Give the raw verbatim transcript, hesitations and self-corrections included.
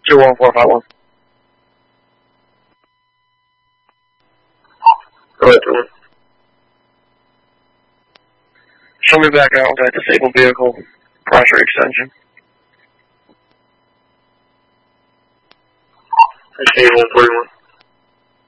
two one four five one. Go ahead, two one. Show me back out that disabled vehicle, pressure extension. I see one forty-one.